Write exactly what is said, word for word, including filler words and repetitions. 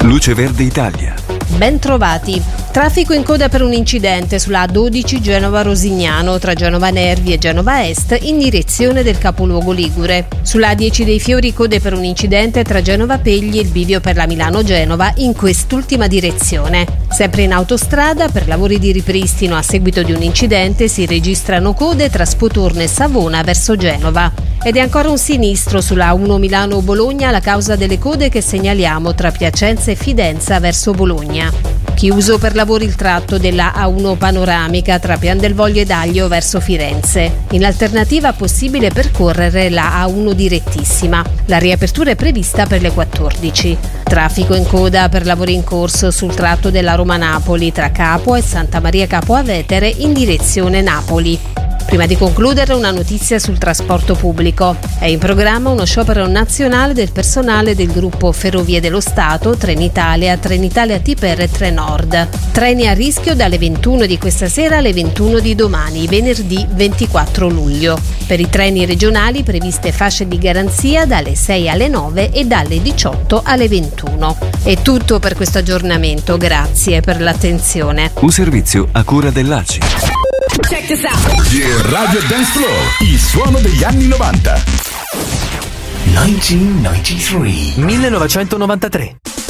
Luce Verde Italia. Ben trovati. Traffico in coda per un incidente sulla A dodici Genova-Rosignano tra Genova Nervi e Genova Est in direzione del capoluogo ligure. Sulla A dieci dei Fiori code per un incidente tra Genova Pegli e il bivio per la Milano-Genova in quest'ultima direzione. Sempre in autostrada, per lavori di ripristino a seguito di un incidente si registrano code tra Spotorno e Savona verso Genova. Ed è ancora un sinistro sulla A uno Milano-Bologna la causa delle code che segnaliamo tra Piacenza e Fidenza verso Bologna. Chiuso per lavori il tratto della A uno panoramica tra Pian del Voglio e Daglio verso Firenze. In alternativa possibile percorrere la A uno direttissima. La riapertura è prevista per le quattordici. Traffico in coda per lavori in corso sul tratto della Roma-Napoli tra Capua e Santa Maria Capua Vetere in direzione Napoli. Prima di concludere, una notizia sul trasporto pubblico. È in programma uno sciopero nazionale del personale del gruppo Ferrovie dello Stato, Trenitalia, Trenitalia T P R e Trenord. Treni a rischio dalle ventuno di questa sera alle ventuno di domani, venerdì ventiquattro luglio. Per i treni regionali previste fasce di garanzia dalle sei alle nove e dalle diciotto alle ventuno. È tutto per questo aggiornamento, grazie per l'attenzione. Un servizio a cura dell'A C I. Check this out. Yeah, Radio Dance Floor, il suono degli anni novanta. millenovecentonovantatré. millenovecentonovantatré.